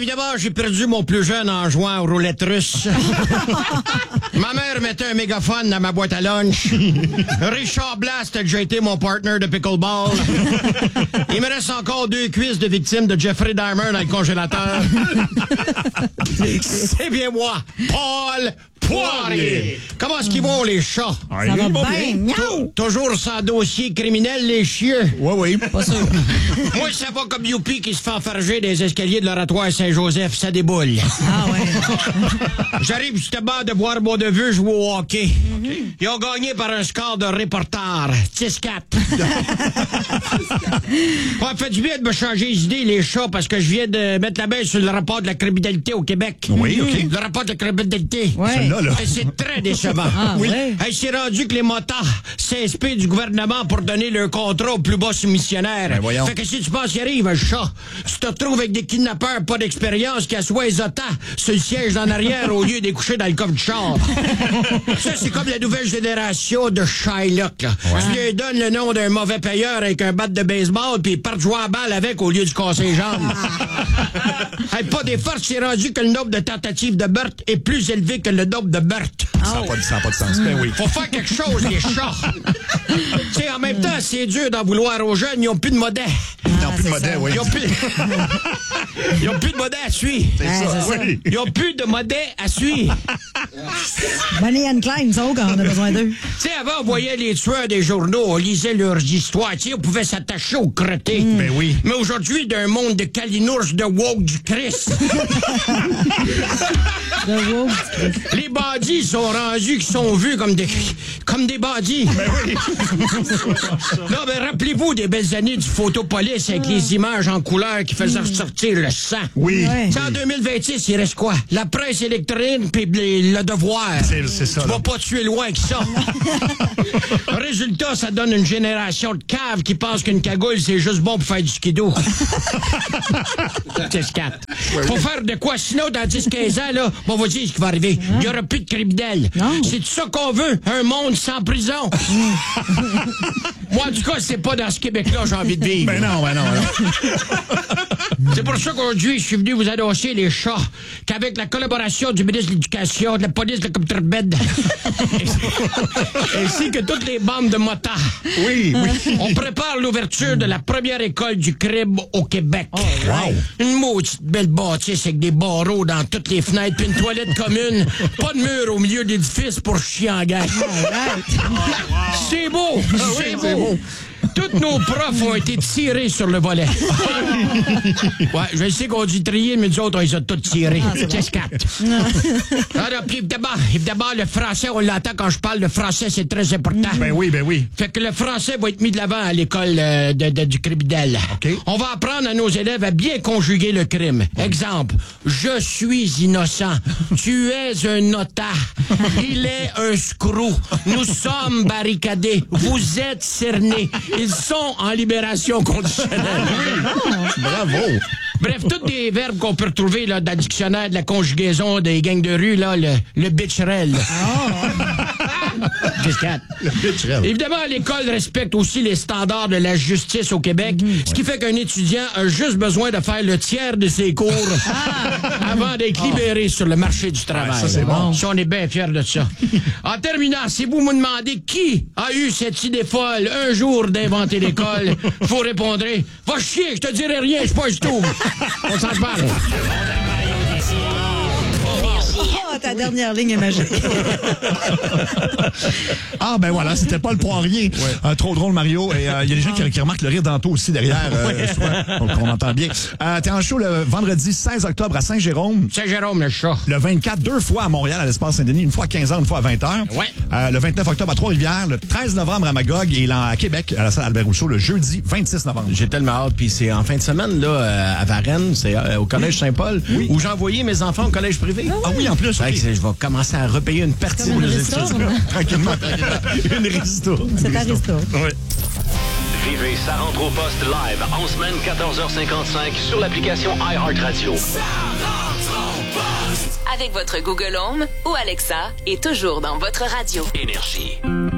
évidemment, j'ai perdu mon plus jeune en jouant aux roulettes russes. Ma mère mettait un mégaphone dans ma boîte à lunch. Richard Blast a déjà été mon partner de pickleball. Il me reste encore 2 cuisses de victimes de Jeffrey Dahmer dans le congélateur. C'est bien moi, Paul Poirier. Comment est-ce qu'ils vont, les chats? Ça va bien, miaou! Toujours sans dossier criminel, les chiens. Oui. Pas sûr. Moi, c'est pas comme Youpi qui se fait enfarger des escaliers de l'oratoire Saint-Joseph. Ça déboule. Ah ouais. J'arrive justement de boire mon neveu jouer au hockey. Ils ont gagné par un score de reporter. 10-4. Ça fait du bien de me changer les idées, les chats, parce que je viens de mettre la main sur le rapport de la criminalité au Québec. Oui, OK. Le rapport de la criminalité. Ouais. Celle-là, là. Et c'est très décevant. Ah, Oui. ouais. Hey, c'est rendu que les motards s'inspirent du gouvernement pour donner leur contrat au plus bas soumissionnaire. Ben voyons. Fait que si tu penses qu'il arrive, un chat, tu te retrouves avec des kidnappeurs pas d'expérience qui assoient les otas sur le siège en arrière au lieu d'écoucher dans le coffre du char. Ça, c'est comme la nouvelle génération de Shylock, là. Tu lui donnes le nom d'un mauvais payeur avec un bat de baseball puis ils partent jouer à balle avec au lieu du casser les jambes. Hey, pas des forces, c'est rendu que le nombre de tentatives de meurtre est plus élevé que le nombre de meurtres. Ça n'a pas de sens. Ben oui. Faut faire quelque chose, les chats. Tu sais, en même temps, c'est dur d'en vouloir aux jeunes. Ils n'ont plus de modèle. Ils n'ont plus de modèle, oui. Ils n'ont plus... Ils ont plus de modèle à suivre. C'est ça, oui. Ils n'ont plus de modèle à suivre. Bonnie and Clyde, ça, quand on a besoin d'eux. Tu sais, avant, on voyait les tueurs des journaux, on lisait leurs histoires. Tu sais, on pouvait s'attacher aux crottés. Ben oui. Mais aujourd'hui, d'un monde de calinours de woke du Christ. De woke. Les bandits sont rendus qui sont vus comme des bandits. Non, mais rappelez-vous des belles années du photopolice avec les images en couleur qui faisaient ressortir le sang. Oui. Ouais. C'est en 2026, il reste quoi? La presse électronique puis le devoir. C'est ça, Tu là. vas pas tuer loin que ça. Résultat, ça donne une génération de caves qui pense qu'une cagoule, c'est juste bon pour faire du skido. 10-4. Faut faire de quoi, sinon, dans 10-15 ans, là, on va dire ce qui va arriver. Il n'y aura plus de criminels. Non. C'est ça qu'on veut, un monde sans prison. Moi, en tout cas, c'est pas dans ce Québec-là j'ai envie de vivre. Ben non. C'est pour ça qu'aujourd'hui, je suis venu vous annoncer, les chats, qu'avec la collaboration du ministre de l'Éducation, de la police de Contrebed, ainsi que toutes les bandes de motards, Oui. on prépare l'ouverture de la première école du crime au Québec. Wow. Une maudite belle bâtisse avec des barreaux dans toutes les fenêtres, puis une toilette commune, pas de mur au milieu de l'édifice pour chier en gang. C'est beau, c'est beau. Tous nos profs ont été tirés sur le volet. Ouais, je sais qu'on dit trier, mais nous autres, on les a tous tirés. 10-4. Alors, puis évidemment, le français, on l'entend quand je parle, le français, c'est très important. Ben oui. Fait que le français va être mis de l'avant à l'école du criminel. OK. On va apprendre à nos élèves à bien conjuguer le crime. Exemple, je suis innocent. Tu es un otage. Il est un screw. Nous sommes barricadés. Vous êtes cernés. Ils sont en libération conditionnelle. Bravo. Bref, tous des verbes qu'on peut retrouver là, dans le dictionnaire de la conjugaison des gangs de rue, là, le bitcherel. 10-4. Évidemment, l'école respecte aussi les standards de la justice au Québec, ce qui fait qu'un étudiant a juste besoin de faire le tiers de ses cours avant d'être libéré sur le marché du travail. Ça, c'est bon. Ça, on est bien fiers de ça. En terminant, si vous me demandez qui a eu cette idée folle un jour d'inventer l'école, vous répondrez « Va chier, je te dirai rien, je suis pas du tout. » On s'en parle. Oh, ta dernière ligne est magique. Ah, ben voilà, c'était Paul Poirier. Trop drôle, Mario. Et il y a des gens qui remarquent le rire d'Anto aussi derrière. Donc, on entend bien. T'es en show le vendredi 16 octobre à Saint-Jérôme. Saint-Jérôme, le chat. Le 24, 2 fois à Montréal, à l'Espace Saint-Denis, une fois à 15h, une fois à 20h. Ouais. Le 29 octobre à Trois-Rivières, le 13 novembre à Magog et à Québec, à la salle Albert Rousseau, le jeudi 26 novembre. J'ai tellement hâte, puis c'est en fin de semaine, là, à Varennes, c'est au Collège Saint-Paul, où j'ai envoyé mes enfants au collège privé. Ah oui, en plus. Fait que je vais commencer à repayer une partie de Comme nos une études. ristourne. Tranquillement. Une ristourne. C'est Aristo. Oui. Vivez Ça rentre au poste live en semaine 14h55 sur l'application iHeartRadio. Avec votre Google Home ou Alexa et toujours dans votre radio. Énergie.